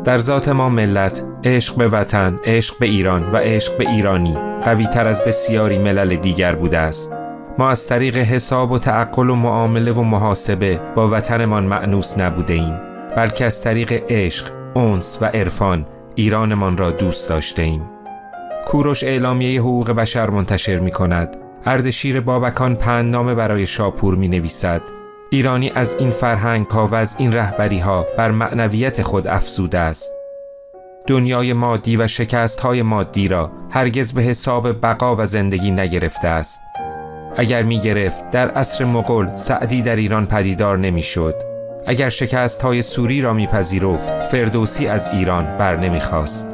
در ذات ما ملت، عشق به وطن، عشق به ایران و عشق به ایرانی قوی تر از بسیاری ملل دیگر بوده است. ما از طریق حساب و تعقل و معامله و محاسبه با وطنمان مأنوس نبوده ایم، بلکه از طریق عشق، انس و عرفان ایرانمان را دوست داشته ایم. کوروش اعلامیه حقوق بشر منتشر می کند. اردشیر بابکان پندنامه برای شاپور می نویسد. ایرانی از این فرهنگ ها و از این رهبری ها بر معنویت خود افزوده است. دنیای مادی و شکست های مادی را هرگز به حساب بقا و زندگی نگرفته است. اگر می گرفت در عصر مغول سعدی در ایران پدیدار نمی شد. اگر شکست های سوری را می پذیرفت فردوسی از ایران بر نمی خواست.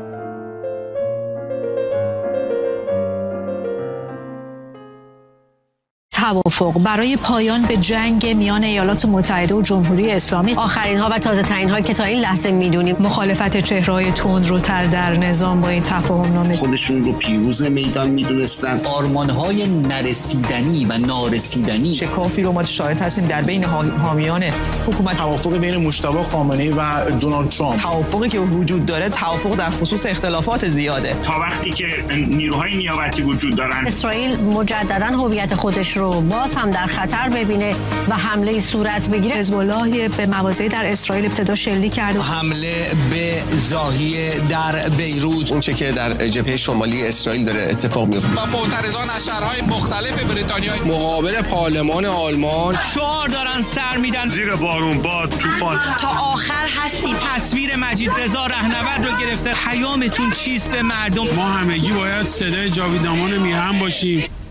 توافق برای پایان به جنگ میان ایالات متحده و جمهوری اسلامی، آخرین ها و تازه ترین ها که تا این لحظه میدونیم، مخالفت چهره‌های تندروتر در نظام با این تفاهم نامه، خودشون رو پیروز میدان میدونستن، آرمان‌های نرسیدنی و نارسیدنی، شکافی رو ما شاهد هستیم در بین حامیان حکومت. توافق بین مجتبی خامنه‌ای و دونالد ترامپ، توافقی که وجود داره توافق در خصوص اختلافات زیاده. تا وقتی که نیروهای نیابتی وجود دارن، اسرائیل مجددا هویت خودش رو باز هم در خطر ببینه و حمله صورت بگیره. حزب الله به مواضعی در اسرائیل ابتدا شلیک کرد. حمله به زاهیه در بیروت، اون چه که در جبهه شمالی اسرائیل داره اتفاق میفته، و معترضان از شهرهای مختلف بریتانیا مقابل پارلمان آلمان شعار دارن سر میدن زیر بارون، باد، طوفان. تا آخر هستید. تصویر مجید رضا رهنورد رو گرفته. پیامتون چیست به مردم؟ ما همگی باید صدای جاویدامان میهن باشیم.